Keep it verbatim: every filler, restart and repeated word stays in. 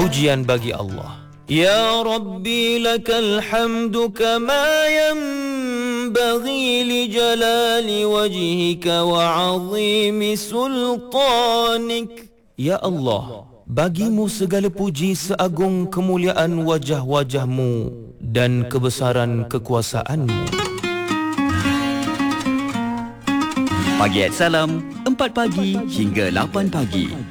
pujian bagi Allah. Ya Rabbi lakal hamdu kama yanbaghi li jalali wajhika wa azimi sultanik. Ya Allah, bagimu segala puji seagung kemuliaan wajah-wajahmu dan kebesaran kekuasaanmu. Pagi at Salam, empat pagi hingga lapan pagi.